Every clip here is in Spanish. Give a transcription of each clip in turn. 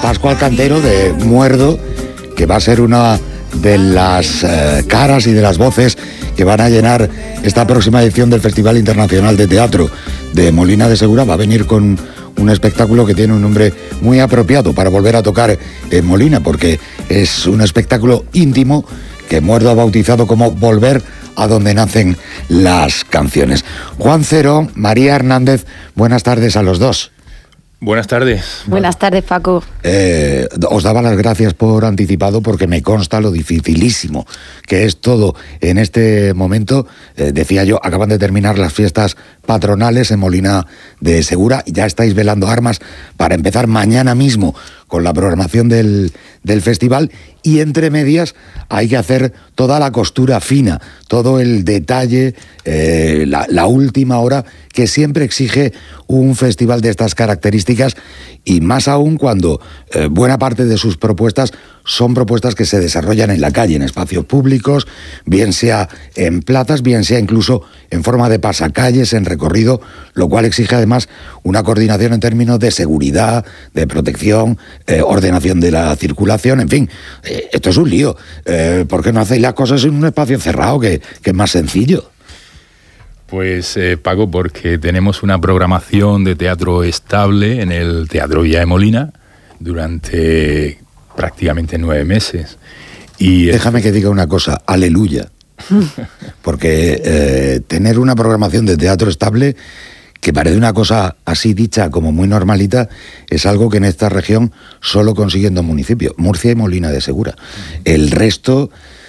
Pascual Cantero de Muerdo, que va a ser una de las caras y de las voces que van a llenar esta próxima edición del Festival Internacional de Teatro de Molina de Segura. Va a venir con un espectáculo que tiene un nombre muy apropiado para volver a tocar en Molina, porque es un espectáculo íntimo que Muerdo ha bautizado como Volver a donde nacen las canciones. Juan Cero, María Hernández, buenas tardes a los dos. Buenas tardes. Buenas tardes, Paco. Os daba las gracias por anticipado, porque me consta lo dificilísimo que es todo en este momento. Decía yo, acaban de terminar las fiestas patronales en Molina de Segura y ya estáis velando armas para empezar mañana mismo con la programación del festival, y entre medias hay que hacer toda la costura fina, todo el detalle, la última hora que siempre exige un festival de estas características, y más aún cuando buena parte de sus propuestas son propuestas que se desarrollan en la calle, en espacios públicos, bien sea en plazas, bien sea incluso en forma de pasacalles, en recorrido, lo cual exige además una coordinación en términos de seguridad, de protección, ordenación de la circulación, en fin, esto es un lío. ¿Por qué no hacéis las cosas en un espacio cerrado, que es más sencillo? Pues, Paco, porque tenemos una programación de teatro estable en el Teatro Villa de Molina durante prácticamente 9 meses. Y déjame que diga una cosa, aleluya, porque tener una programación de teatro estable, que parece una cosa así dicha como muy normalita, es algo que en esta región solo consiguen 2 municipios, Murcia y Molina de Segura. El resto,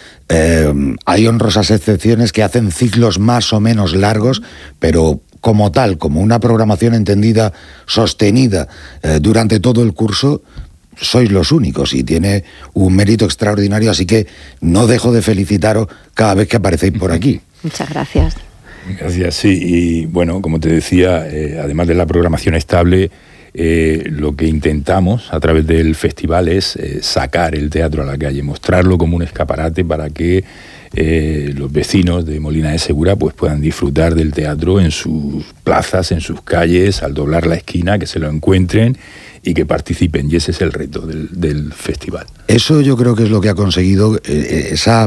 hay honrosas excepciones que hacen ciclos más o menos largos, pero como tal, como una programación entendida, sostenida durante todo el curso, sois los únicos, y tiene un mérito extraordinario, así que no dejo de felicitaros cada vez que aparecéis por aquí. Muchas gracias. Gracias, sí, y bueno, como te decía, además de la programación estable, lo que intentamos a través del festival es sacar el teatro a la calle, mostrarlo como un escaparate para que los vecinos de Molina de Segura pues puedan disfrutar del teatro en sus plazas, en sus calles, al doblar la esquina, que se lo encuentren y que participen, y ese es el reto del festival. Eso yo creo que es lo que ha conseguido esa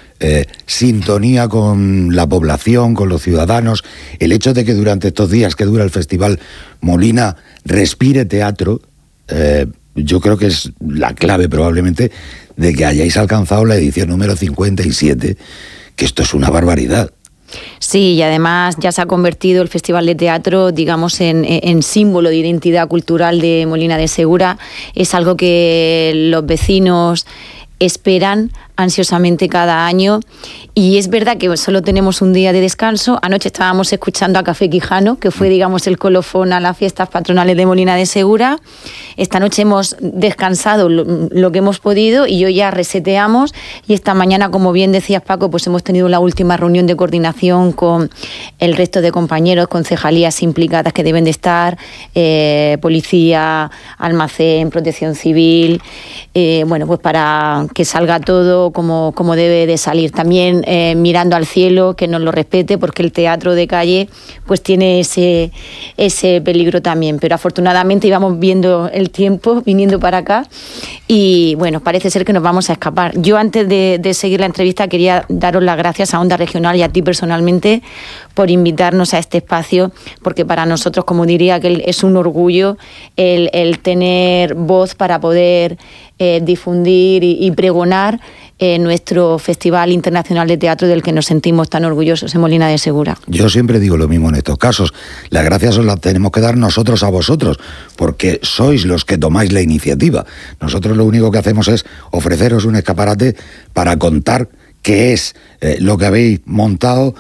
sintonía con la población, con los ciudadanos, el hecho de que durante estos días que dura el festival Molina respire teatro. Yo creo que es la clave probablemente de que hayáis alcanzado la edición número 57, que esto es una barbaridad. Sí, y además ya se ha convertido el Festival de Teatro, digamos, en símbolo de identidad cultural de Molina de Segura. Es algo que los vecinos esperan ansiosamente cada año, y es verdad que solo tenemos un día de descanso. Anoche estábamos escuchando a Café Quijano, que fue, digamos, el colofón a las fiestas patronales de Molina de Segura. Esta noche hemos descansado lo que hemos podido, y hoy ya reseteamos, y esta mañana, como bien decías, Paco, pues hemos tenido la última reunión de coordinación con el resto de compañeros, concejalías implicadas que deben de estar, policía, almacén, protección civil, bueno, pues para que salga todo como debe de salir. También mirando al cielo, que nos lo respete, porque el teatro de calle pues tiene ese peligro también. Pero afortunadamente íbamos viendo el tiempo viniendo para acá, y bueno, parece ser que nos vamos a escapar. Yo, antes de seguir la entrevista, quería daros las gracias a Onda Regional y a ti personalmente por invitarnos a este espacio, porque para nosotros, como diría, que es un orgullo el tener voz para poder difundir y pregonar nuestro Festival Internacional de Teatro, del que nos sentimos tan orgullosos en Molina de Segura. Yo siempre digo lo mismo en estos casos. Las gracias os las tenemos que dar nosotros a vosotros, porque sois los que tomáis la iniciativa. Nosotros lo único que hacemos es ofreceros un escaparate para contar qué es lo que habéis montado,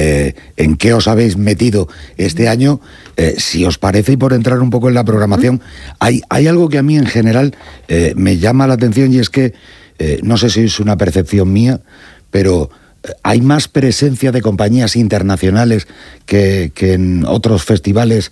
en qué os habéis metido este año. Si os parece, y por entrar un poco en la programación, hay algo que a mí en general me llama la atención, y es que no sé si es una percepción mía, pero hay más presencia de compañías internacionales que en otros festivales